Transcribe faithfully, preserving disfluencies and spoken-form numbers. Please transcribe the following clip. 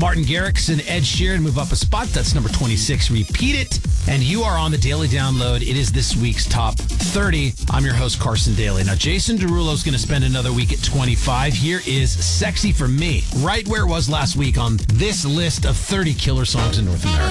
Martin Garrix and Ed Sheeran move up a spot. That's number twenty-six. Repeat It. And you are on the Daily Download. It is this week's top thirty. I'm your host, Carson Daly. Now, Jason Derulo is going to spend another week at twenty-five. Here is Sexy for Me, right where it was last week on this list of thirty killer songs in North America.